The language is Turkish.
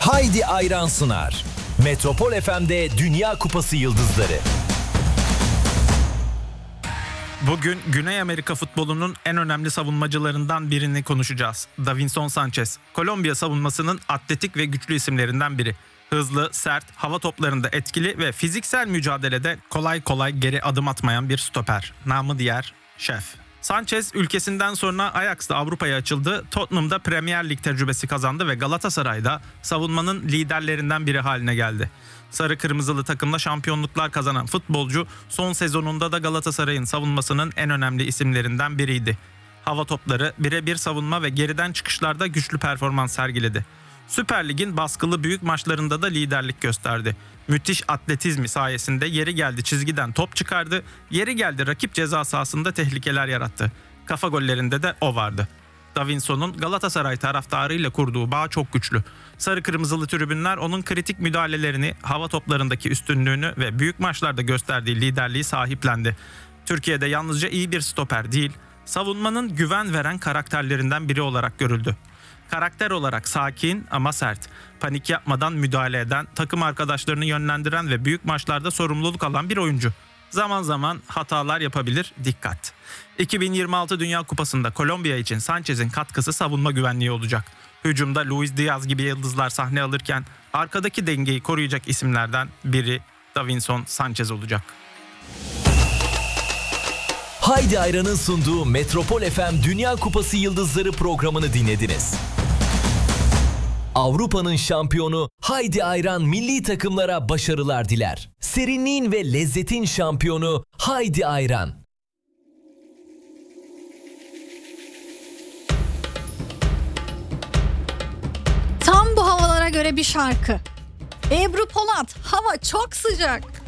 Haydi Ayran sunar. Metropol FM'de Dünya Kupası Yıldızları. Bugün Güney Amerika futbolunun en önemli savunmacılarından birini konuşacağız. Davinson Sanchez, Kolombiya savunmasının atletik ve güçlü isimlerinden biri. Hızlı, sert, hava toplarında etkili ve fiziksel mücadelede kolay kolay geri adım atmayan bir stoper. Namı diğer Şef. Sanchez ülkesinden sonra Ajax'ta Avrupa'ya açıldı, Tottenham'da Premier Lig tecrübesi kazandı ve Galatasaray'da savunmanın liderlerinden biri haline geldi. Sarı kırmızılı takımla şampiyonluklar kazanan futbolcu son sezonunda da Galatasaray'ın savunmasının en önemli isimlerinden biriydi. Hava topları, birebir savunma ve geriden çıkışlarda güçlü performans sergiledi. Süper Lig'in baskılı büyük maçlarında da liderlik gösterdi. Müthiş atletizmi sayesinde yeri geldi çizgiden top çıkardı, yeri geldi rakip ceza sahasında tehlikeler yarattı. Kafa gollerinde de o vardı. Davinson'un Galatasaray taraftarıyla kurduğu bağ çok güçlü. Sarı kırmızılı tribünler onun kritik müdahalelerini, hava toplarındaki üstünlüğünü ve büyük maçlarda gösterdiği liderliği sahiplendi. Türkiye'de yalnızca iyi bir stoper değil, savunmanın güven veren karakterlerinden biri olarak görüldü. Karakter olarak sakin ama sert, panik yapmadan müdahale eden, takım arkadaşlarını yönlendiren ve büyük maçlarda sorumluluk alan bir oyuncu. Zaman zaman hatalar yapabilir, dikkat. 2026 Dünya Kupası'nda Kolombiya için Sanchez'in katkısı savunma güvenliği olacak. Hücumda Luis Diaz gibi yıldızlar sahne alırken arkadaki dengeyi koruyacak isimlerden biri Davinson Sanchez olacak. Haydi Ayran'ın sunduğu Metropol FM Dünya Kupası Yıldızları programını dinlediniz. Avrupa'nın şampiyonu Haydi Ayran milli takımlara başarılar diler. Serinliğin ve lezzetin şampiyonu Haydi Ayran. Tam bu havalara göre bir şarkı. Ebru Polat, hava çok sıcak.